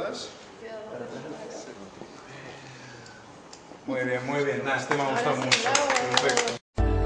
¿Estás? Muy bien, nada, este me ha gustado mucho. Perfecto.